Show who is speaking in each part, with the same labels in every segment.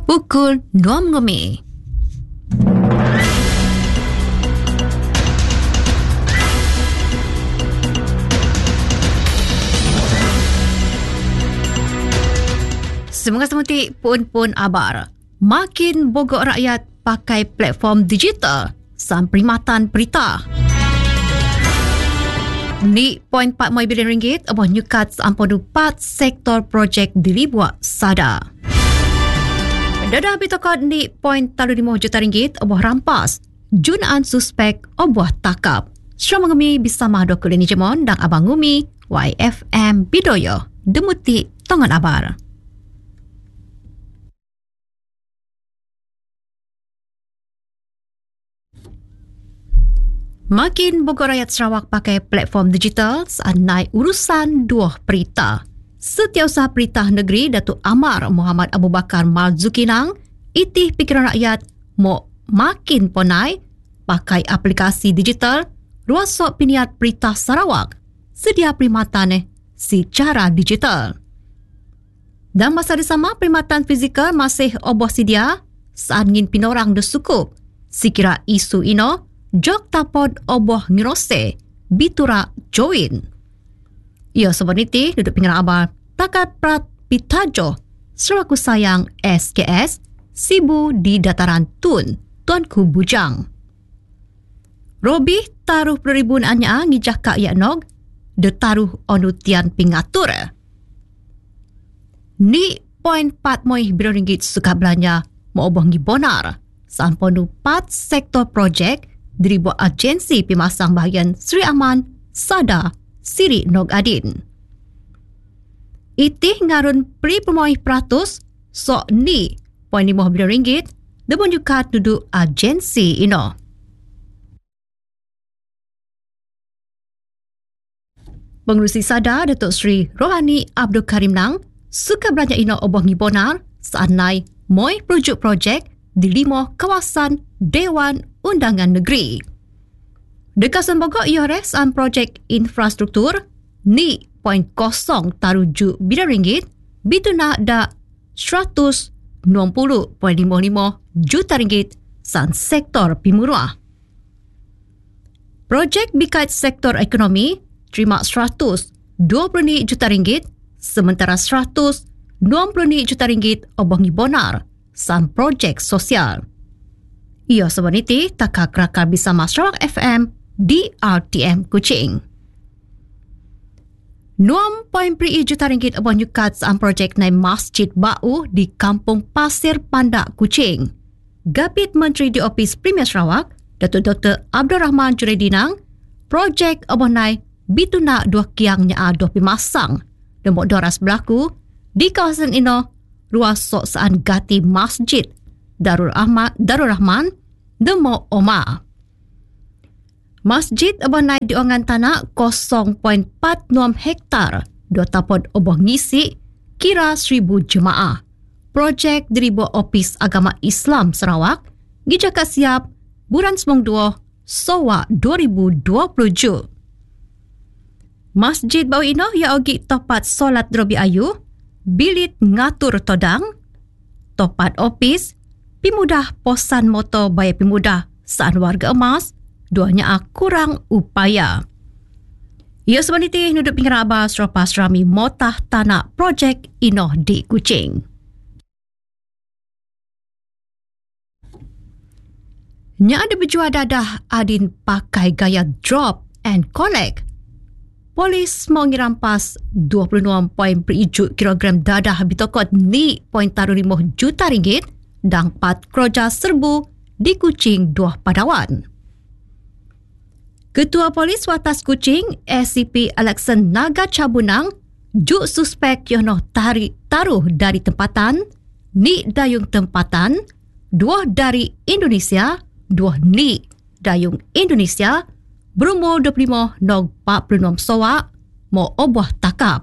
Speaker 1: Pukul 2 ngumi. Semoga semuti pun abar. Makin bogok rakyat pakai platform digital sam perkhidmatan berita. Ni RM0.4 bilion ringgit abah nyukat seampun 4 sektor projek dilibuat sada. Dadah bitokod ni RM0.35 juta ringgit abah rampas junaan suspek abah takap. Syam mengumi bisa mahdo kulini jemon dan abang ngumi YFM Bidoyo demuti tongan abar. Makin bogor rakyat Sarawak pakai platform digital saat naik urusan dua perita. Setiausaha Perintah Negeri Datuk Amar Muhammad Abu Bakar Marzukinang itih pikiran rakyat mau makin ponai pakai aplikasi digital ruasok piniat Perintah Sarawak sedia perkhidmatan secara digital. Dan masa bersama perkhidmatan fizikal masih oboh sedia saat ngin pinorang desukup sekira isu ino jok tapod oboh ngirose bitura join. Ia sebeniti duduk pinggan abal takat prat pitajo selaku sayang SKS Sibu di dataran Tun Tuanku Bujang. Robi taruh peribun anya ngijah kak yaknog de taruh onutian pingatur. Ni RM0.4 bilion ringgit suka belanja mau oboh ngibonar samponu 4 sektor projek diribuat agensi pemasang bahagian Sri Aman, Sada, Siri Nog Adin. Itih ngarun pri pemoih peratus sok ni RM0.5 bilion ringgit debon juga duduk agensi ino. Pengurusi Sada Datuk Sri Rohani Abdul Karim Nang suka belanja ino oboh ngibonar saat nai moi perujuk projek di 5 kawasan Dewan Undangan Negeri. Dekasan bogok iores an projek infrastruktur ni RM0.07 bilion ringgit bituna da RM190.55 juta ringgit san sektor pimurah. Projek bikait sektor ekonomi terima RM120 juta ringgit sementara RM120 juta ringgit obong ibonar san projek sosial. Ia sebeniti takak rakar bersama Sarawak FM di RTM Kuching. RM6.3 juta ringgit abang nyukat san projek nai Masjid Bau di Kampung Pasir Pandak Kuching. Gabit Menteri di Opis Premier Sarawak, Datuk Dr. Abdul Rahman Juredinang, projek abang nai bituna dua kiangnya adoh pimasang dan doras berlaku di kawasan ino ruas sok saan gati Masjid Darul Rahman Demo Oma. Masjid abang naik di ongan tanah 0.46 hektar dua tapod oboh ngisi kira 1,000 jemaah. Projek diribuat Opis Agama Islam Sarawak gijaka siap bulan Semong 2 Sowa 2020. Masjid Bau ino ya ogi topat solat drobi ayu bilit ngatur todang, topat opis, pimudah posan moto bayar pimudah saan warga emas, duanya kurang upaya. Ia sebenarnya nuduk pinggan abah selepas rami motah tanah projek ino di Kuching. Nya ada berjual dadah adin pakai gaya drop and collect. Polis mau ngirampas 26.7 kilogram dadah bitokot ni RM0.5 juta ringgit dan 4 kroja serbu di Kuching 2 Padawan. Ketua Polis Watas Kuching SCP Alexan Naga Cabunang juk suspek yono taruh dari tempatan ni dayung tempatan 2 dari Indonesia 2 ni dayung Indonesia berumur 25 nog 46 soak mau oboh takap.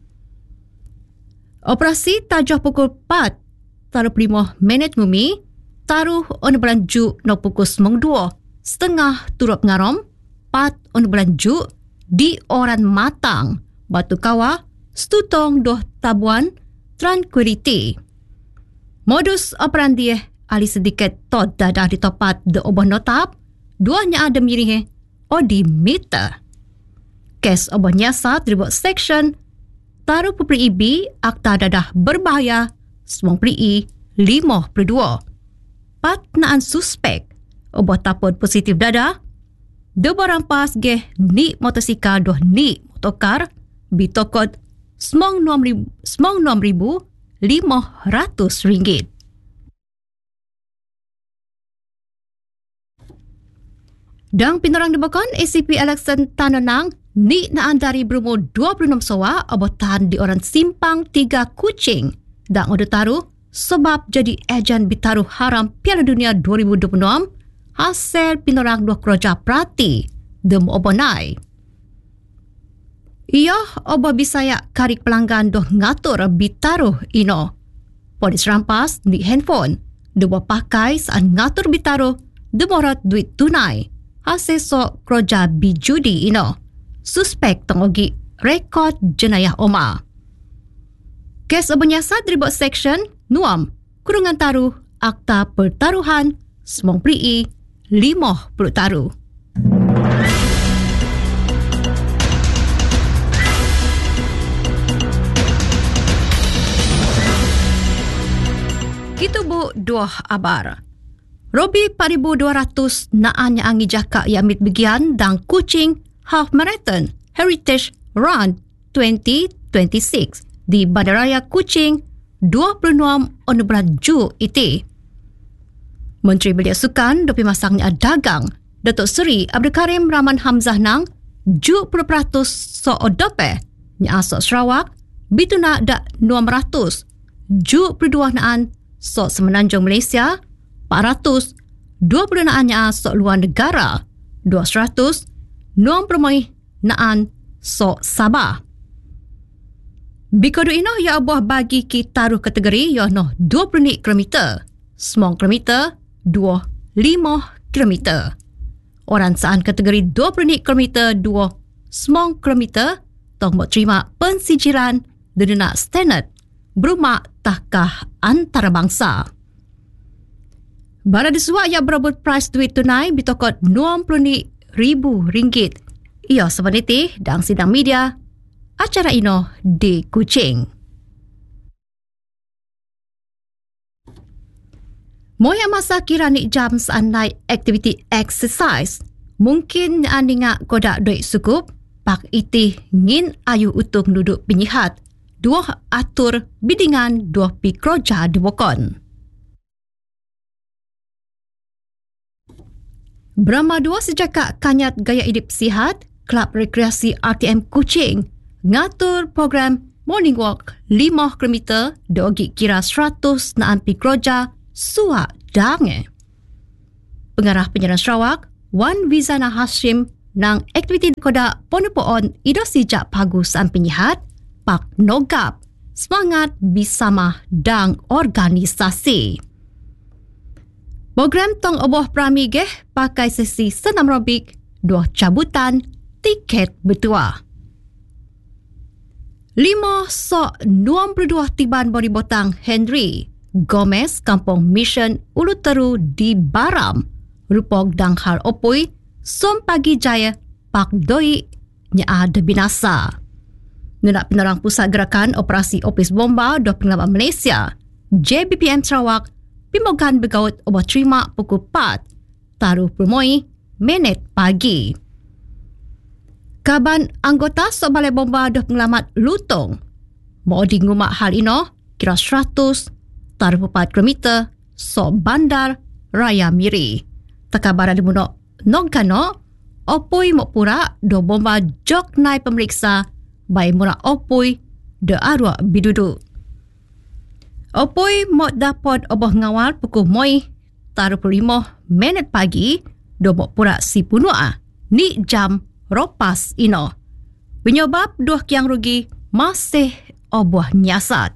Speaker 1: Operasi tajuh pukul 4 taruh 5 minit ngumi taruh on bulan Ju no pukul 2 setengah turut ngarom 4 on bulan Ju di Oran Matang Batu Kawah Stutong Doh Tabuan Tranquility. Modus operandi ali sedikit tot dadah di topat de obah notap, duanya ada mirih o di meter. Kes obah nyasa terlibat section taruh peperi IB akta dadah berbahaya semang peri 52. Pat naan suspek obah tapod positif dadah, de barampas ge ni motosikal doh ni motokar bitokod semang 6,500 ringgit. Dan pinorang dibakon ACP Alexan Tanonang ni naan dari berumur 26 sawa abotan di orang simpang 3 Kuching dan order taruh sebab jadi ejen bitaruh haram Piala Dunia 2026 hasil pinorang dua kerja prati dem obonai. Ia oba bisaya karik pelanggan doh ngatur bitaruh ino. Polis rampas di handphone dua pakai saat ngatur bitaruh demorat duit tunai hasil sok kerja bijudi ino. Suspek tengogi rekod jenayah oma. Kes obenyasa terlibat section 6 kurungan taruh akta pertaruhan semang peri 50 taruh. Gitu bu dua abar. Robi 4,200 naan yang angi jaka yamit bagian dan Kuching Half Marathon Heritage Run 2026 di Bandaraya Kuching 26 Oktober iti. Menteri Belia Sukan Dopi Masangnya Dagang Datuk Seri Abdul Karim Rahman Hamzah nang 70% so odope nya asok Sarawak bituna dak 200 72 naan so Semenanjung Malaysia 420 naan nya asok luar negara 200 naan so Sabah. Bikodo ino ya abuah bagi ki taruh kategori ya no 20 km, semong km, 25 km. Orang saan kategori 20 km, 2 semong km, tong mau terima pensijiran dena standard berumah tahkah antarabangsa. Bara disuak ya berebut price duit tunai bitokot RM20,000. Ia sebenarnya dan sidang media acara ino di Kuching. Moya masa kirani jam saan naik aktiviti exercise. Mungkin aninga kodak duit sukup, pak iti ngin ayu utuh duduk penyihat. Dua atur bidingan dua pikroja dibokon. Brahma 2 sejak kanyat gaya hidup sihat, Klub Rekreasi RTM Kuching ngatur program morning walk 5 km dogi kira 100 naan pikroja suak dange. Pengarah penyiaran Sarawak, Wan Wizana Hashim nang aktiviti koda ponupoon ido sijak pagu san penyihat, pak nogap, semangat bersama dan organisasi. Program tong oboh prami geh pakai sesi senam aerobik, 2 cabutan, tiket bertua. 5 sok 22 tiban bori botang Henry Gomez Kampung Mission Ulu Teru di Baram rupog dang hal opoi som pagi jaya pak doi nya ada binasa. Nenak penerang pusat gerakan operasi opis bomba do pengalaman Malaysia JBPM Sarawak pimogan begaut obat terima pukul 4 taruh permoi minit pagi. Kaban anggota sok balai bomba dah pengelamat lutong. Mau di ngumak hal ino kira 100 taruh 4 km sok bandar Raya Miri. Takabara di munok nongkano opoi mok pura do bomba jok nai pemeriksa bai mura opoi de arwah bidudu. Opoi mok dapat oboh ngawal pukul moi taruh 5 minit pagi do mok pura si punua ni jam ropas ino. Penyebab 2 kiang rugi masih oboh nyasat.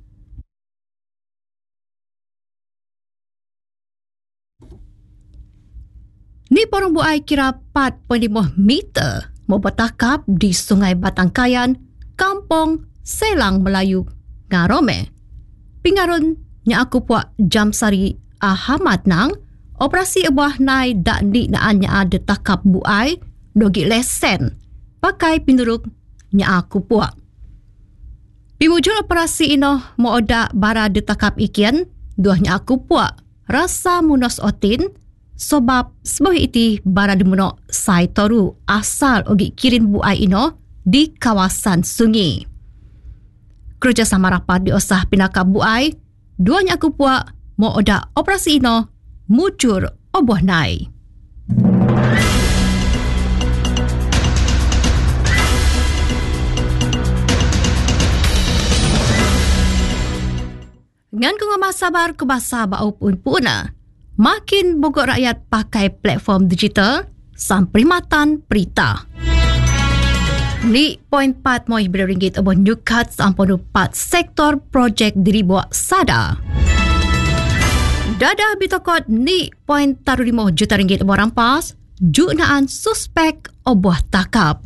Speaker 1: Ni porong buai kira 4.5 meter mau bertakap di Sungai Batangkayan, Kampung Selang Melayu, Ngarome. Pingarun nya aku puak Jamsari Ahmad nang operasi ebah nai dak ni naan nya ada takap buai dogi lesen pakai pinuruk nya aku puak. Pimujul operasi ino mo oda bara detakap ikian duahnya aku puak rasa munos otin sebab sebuah iti bara demuno sai toru asal ogi kirin buai ino di kawasan sungai. Kerjasama rapat diosah pinakap buai duahnya aku puak mo oda operasi ino mucur oboh nai. Ngan kung masabar ke bahasa bau pun puna, makin bogor rakyat pakai platform digital samprimatan berita. Ni poin 4 moi RM abon nyukat sampun 4 sektor projek diribuak sada. Dadah bitokot ni poin taruh RM5 juta abon rampas, junaan suspek obuah takap.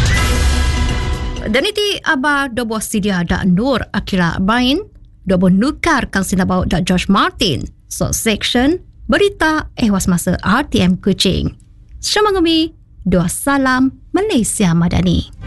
Speaker 1: Dan iti aba dobuah sidia dak Nur Akila Bain, dobuah nukar kang sinabau dak George Martin, so section berita ehwas masa RTM Kuching. Syamangumi, dua salam Malaysia Madani.